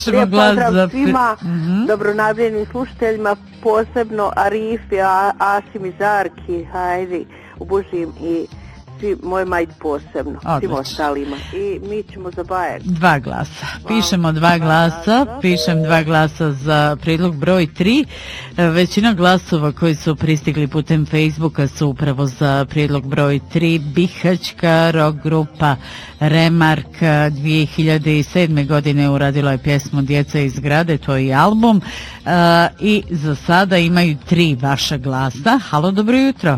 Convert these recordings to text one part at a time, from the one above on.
Lijep pozdrav svima dobronamjernim slušateljima, posebno Arifi, Asim i Zarki, hajde, ubužim i svi moje majke posebno, svim ostalima. I mi ćemo za Bajag. 2 glasa. Pišemo 2 glasa, pišem 2 glasa za prijedlog broj 3. Većina glasova koji su pristigli putem Facebooka su upravo za prijedlog broj 3. Bihaćka rock grupa Remark 2007. godine uradila je pjesmu Djeca iz grade, to je i album. I za sada imaju 3 vaša glasa. Halo, dobro jutro.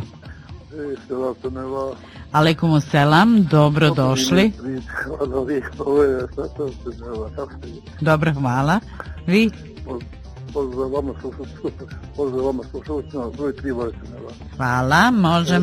Alejkum selam, dobro došli. Dobro, hvala. Vi? Pozdrav vama slušalcima, broj 3 Varseneva. Hvala, može.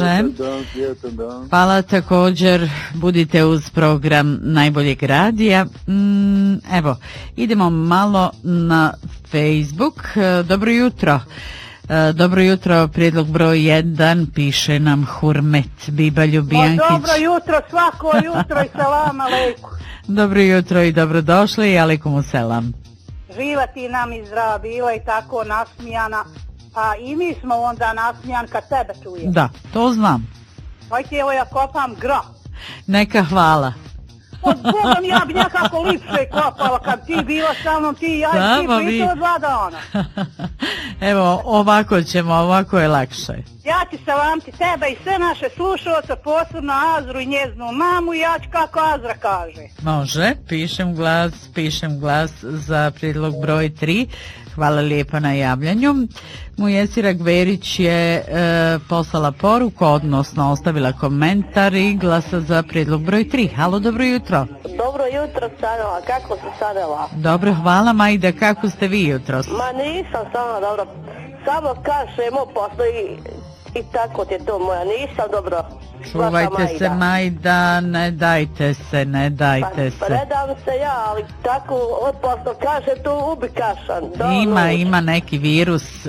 Hvala također, budite uz program Najboljeg radija. Evo, idemo malo na Facebook. Dobro jutro. Dobro jutro, prijedlog broj 1, piše nam Hurmet Biba Ljubijankić. Dobro jutro, svako jutro i selam alejkum. Dobro jutro i dobrodošli i alejkum selam. Živa ti nam i zdrava bila i tako nasmijana, a i mi smo onda nasmijan kad tebe čujemo. Da, to znam. Hajde, evo ja kopam grob. Neka hvala. Od Bogom ja bi nekako lipše kopala kad ti bila sa mnom, ti i ja i ti pričao 2 dana. Evo, ovako je lakše. Ja ću salamiti tebe i sve naše slušalce, posebno Azru i njeznu mamu, i ja ću kako Azra kaže. Može, pišem glas za prijedlog broj 3. Hvala lijepa na javljanju. Mujesira Gverić je poslala poruku, odnosno ostavila komentar i glasa za prijedlog broj 3. Halo, dobro jutro. Dobro jutro, Sanela, kako si Sanela? Dobro, hvala Majda, kako ste vi jutros? Ma nisam Sanela, dobro, samo kažemo postoji i tako ti je to moja, nisam dobro. Čuvajte se Majda, ne dajte se. Pa predam se ja, ali tako opasno kaže to ubikašan. Ima neki virus,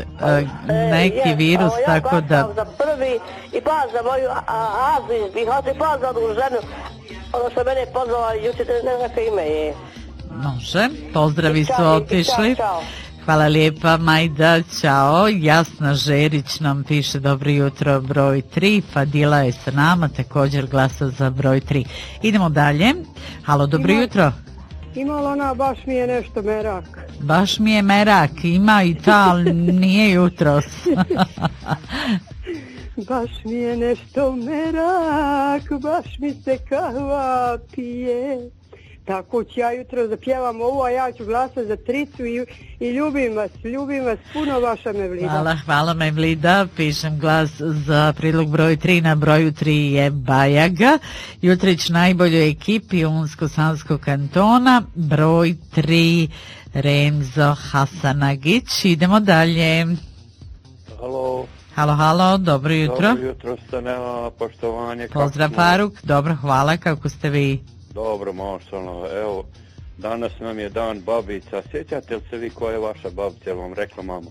tako da... Ja glasam za prvi i baš za moju Aziz, bih hoće baš za ovu ženu, ono što mene pozvala jučer, neka ime je. Može, pozdravi su otišli. Čao. Hvala lijepa Majda, čao. Jasna Žerić nam piše dobro jutro broj 3, Fadila je sa nama, također glasa za broj 3. Idemo dalje. Halo, dobro jutro. Imala ona, baš mi je nešto merak. Baš mi je merak, ima i ta, ali nije jutros. Baš mi je nešto merak, baš mi se kahva pije. Tako ću ja jutro zapjevam ovo, a ja ću glasati za Tricu i ljubim vas puno, vaša Mevlida. Hvala Mevlida, pišem glas za prijedlog broj 3, na broju 3 je Bajaga, Jutrić najboljoj ekipi Unsko-Sanskog kantona, broj 3 Remzo Hasanagić. Idemo dalje. Halo, dobro jutro. Dobro jutro, Stanela, poštovanje. Pozdrav Faruk, dobro, hvala, kako ste vi? Dobro, mašalno, evo, danas nam je dan babica, sjećate li se vi koja je vaša babica, vam rekla mama?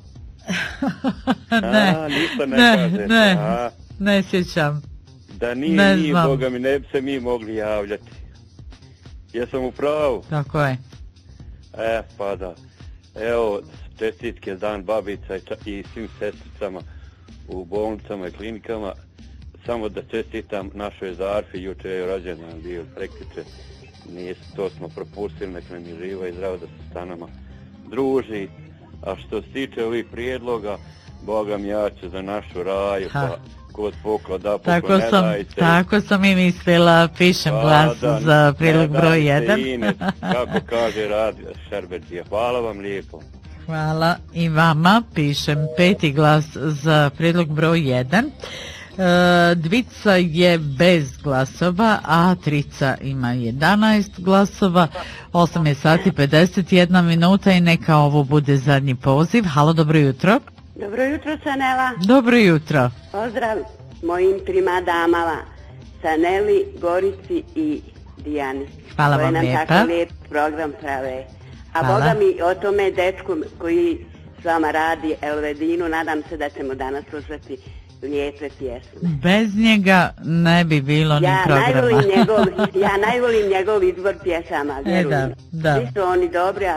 Ne sjećam. Da nije Boga mi, ne bi se mi mogli javljati. Jesam u pravu? Tako je. Pa da, evo, čestitke dan babica i svim sestricama u bolnicama i klinikama. Samo da čestitam našoj Zarfi, juče je rođendan bio prekjuče, to smo propustili, nek nam je živa i zdrava da se sa nama druži. A što se tiče ovih prijedloga, Boga mi, ja ću za našu Raju, pa kod poklada, pokla ne dajte. Tako sam i mislila, pišem glas za prijedlog broj 1. Kako kaže Radio Šerbetija, hvala vam lijepo. Hvala i vama, pišem 5. glas za prijedlog broj 1. Dvica je bez glasova, a Trica ima 11 glasova. 8 je sati 51 minuta i neka ovo bude zadnji poziv. Halo, dobro jutro. Dobro jutro, Sanela. Dobro jutro. Pozdrav mojim 3 damama, Saneli, Gorici i Dijani. Hvala vam lijepa. Koje nam tako lijep program prave. A Boga mi o tome dečku koji s vama radi, Elvedinu, nadam se da ćemo danas slušati lijepe pjesme. Bez njega ne bi bilo ni programa. Ja najvolim njegov izbor pjesama, vjerujem. Da. Svi su oni dobri,